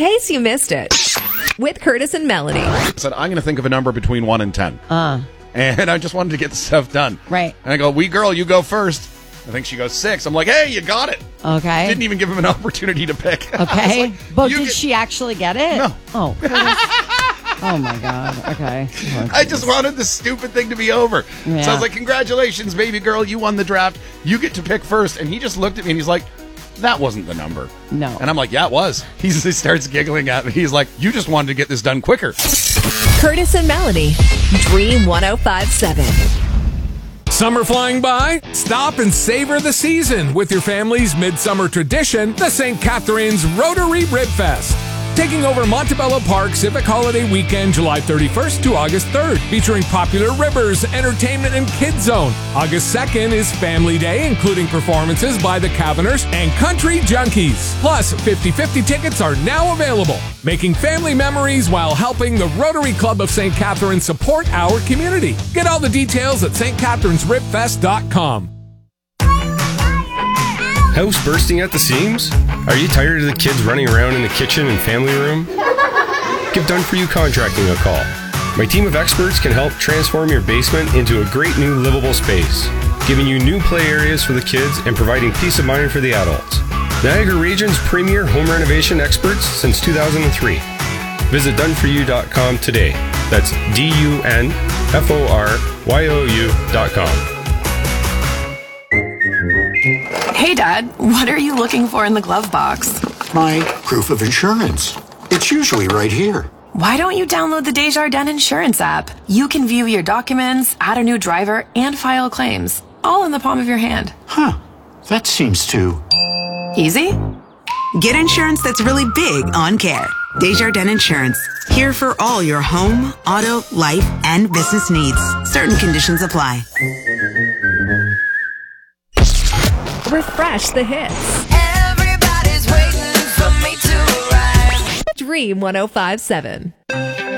case you missed it, with Curtis and Melanie. I said, I'm going to think of a number between 1 and 10. And I just wanted to get the stuff done. Right. And I go, wee girl, you go first. I think she goes 6. I'm like, hey, you got it. Okay. Didn't even give him an opportunity to pick. Okay. Like, but did she actually get it? No. Oh, oh my God. Okay. Oh, I just wanted the stupid thing to be over. Yeah. So I was like, congratulations, baby girl. You won the draft. You get to pick first. And he just looked at me and he's like, that wasn't the number. No. And I'm like, yeah, it was. He starts giggling at me. He's like, you just wanted to get this done quicker. Curtis and Melanie, Dream 105.7. Summer flying by? Stop and savor the season with your family's midsummer tradition, the St. Catharines Rotary Rib Fest. Taking over Montebello Park Civic Holiday Weekend, July 31st to August 3rd, featuring popular ribbers, entertainment, and kids zone. August 2nd is Family Day, including performances by the Caverners and Country Junkies. Plus, 50/50 tickets are now available, making family memories while helping the Rotary Club of St. Catharines support our community. Get all the details at stcatharinesribfest.com. House bursting at the seams? Are you tired of the kids running around in the kitchen and family room? Give Done For You Contracting a call. My team of experts can help transform your basement into a great new livable space, giving you new play areas for the kids and providing peace of mind for the adults. Niagara Region's premier home renovation experts since 2003. Visit doneforyou.com today. That's DUNFORYOU.com. Hey, Dad, what are you looking for in the glove box? My proof of insurance. It's usually right here. Why don't you download the Desjardins Insurance app? You can view your documents, add a new driver, and file claims, all in the palm of your hand. Huh. That seems too... Easy? Get insurance that's really big on care. Desjardins Insurance. Here for all your home, auto, life, and business needs. Certain conditions apply. Refresh the hits. Everybody's waiting for me to arrive. Dream 105.7.